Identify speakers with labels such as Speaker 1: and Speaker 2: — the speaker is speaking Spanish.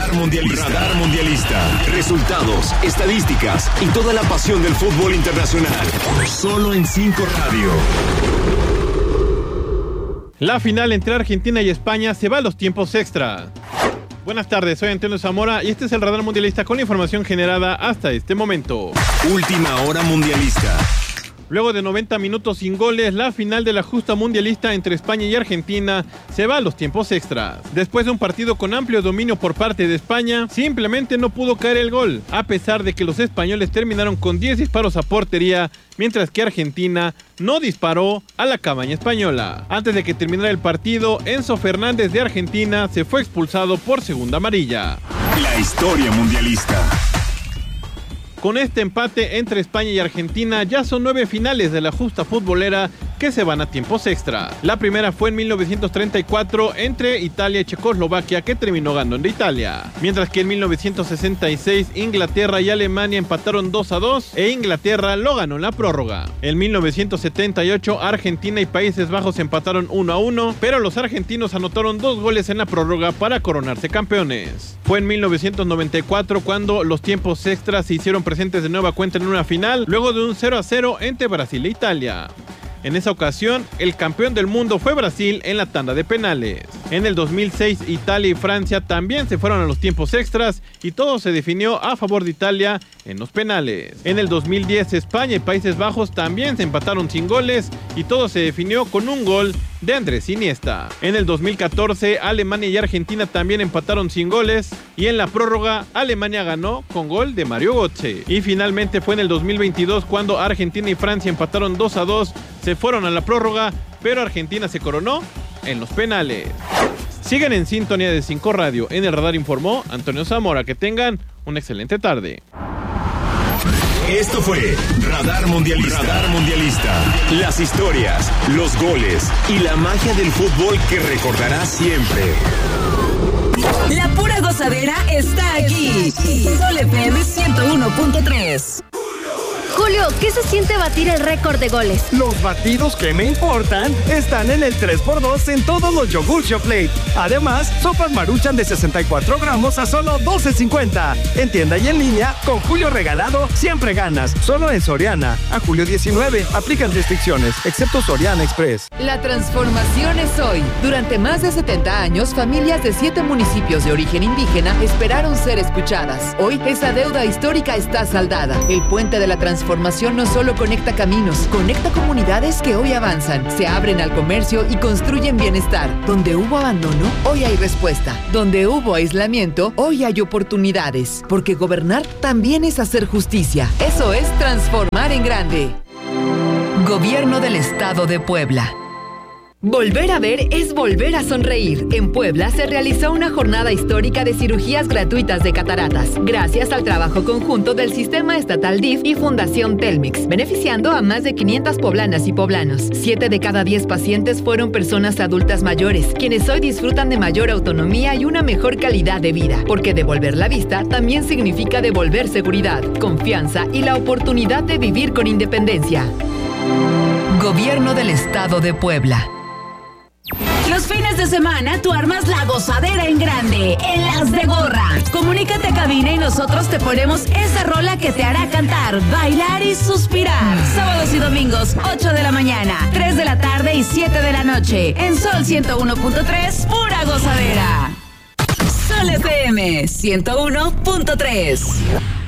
Speaker 1: Radar Mundialista. Resultados, estadísticas y toda la pasión del fútbol internacional. Solo en 5 Radio.
Speaker 2: La final entre Argentina y España se va a los tiempos extra. Buenas tardes, soy Antonio Zamora y este es el Radar Mundialista con la información generada hasta este momento.
Speaker 1: Última hora mundialista.
Speaker 2: Luego de 90 minutos sin goles, la final de la justa mundialista entre España y Argentina se va a los tiempos extras. Después de un partido con amplio dominio por parte de España, simplemente no pudo caer el gol, a pesar de que los españoles terminaron con 10 disparos a portería, mientras que Argentina no disparó a la cabaña española. Antes de que terminara el partido, Enzo Fernández de Argentina se fue expulsado por segunda amarilla.
Speaker 1: La historia mundialista.
Speaker 2: Con este empate entre España y Argentina ya son 9 finales de la justa futbolera que se van a tiempos extra. La primera fue en 1934 entre Italia y Checoslovaquia, que terminó ganando Italia. Mientras que en 1966 Inglaterra y Alemania empataron 2-2 e Inglaterra lo ganó en la prórroga. En 1978 Argentina y Países Bajos empataron 1-1, pero los argentinos anotaron 2 goles en la prórroga para coronarse campeones. Fue en 1994 cuando los tiempos extras se hicieron presentes de nueva cuenta en una final, luego de un 0-0 entre Brasil e Italia. En esa ocasión, el campeón del mundo fue Brasil en la tanda de penales. En el 2006, Italia y Francia también se fueron a los tiempos extras y todo se definió a favor de Italia en los penales. En el 2010, España y Países Bajos también se empataron sin goles y todo se definió con un gol de Andrés Iniesta. En el 2014, Alemania y Argentina también empataron sin goles y en la prórroga, Alemania ganó con gol de Mario Götze. Y finalmente fue en el 2022 cuando Argentina y Francia empataron 2-2, se fueron a la prórroga, pero Argentina se coronó en los penales. Siguen en sintonía de 5 Radio. En el radar informó Antonio Zamora. Que tengan una excelente tarde.
Speaker 1: Esto fue Radar Mundialista. Las historias, los goles y la magia del fútbol que recordarás siempre.
Speaker 3: La pura gozadera está aquí. Sol FM 101.3.
Speaker 4: Julio, ¿qué se siente batir el récord de goles?
Speaker 5: Los batidos que me importan están en el 3x2 en todos los yogurts Yoplait. Además, sopas Maruchan de 64 gramos a solo $12.50. En tienda y en línea, con Julio regalado, siempre ganas. Solo en Soriana. A julio 19, aplican restricciones, excepto Soriana Express.
Speaker 6: La transformación es hoy. Durante más de 70 años, familias de 7 municipios de origen indígena esperaron ser escuchadas. Hoy, esa deuda histórica está saldada. El puente de la transformación no solo conecta caminos, conecta comunidades que hoy avanzan, se abren al comercio y construyen bienestar. Donde hubo abandono, hoy hay respuesta. Donde hubo aislamiento, hoy hay oportunidades. Porque gobernar también es hacer justicia. Eso es transformar en grande. Gobierno del Estado de Puebla.
Speaker 7: Volver a ver es volver a sonreír. En Puebla se realizó una jornada histórica de cirugías gratuitas de cataratas, gracias al trabajo conjunto del Sistema Estatal DIF y Fundación Telmex, beneficiando a más de 500 poblanas y poblanos. 7 de cada 10 pacientes fueron personas adultas mayores, quienes hoy disfrutan de mayor autonomía y una mejor calidad de vida, porque devolver la vista también significa devolver seguridad, confianza y la oportunidad de vivir con independencia.
Speaker 6: Gobierno del Estado de Puebla.
Speaker 3: Los fines de semana tú armas la gozadera en grande, en Las de Gorra. Comunícate a cabina y nosotros te ponemos esa rola que te hará cantar, bailar y suspirar. Sábados y domingos, 8 de la mañana, 3 de la tarde y 7 de la noche. En Sol 101.3, pura gozadera. Sol FM 101.3.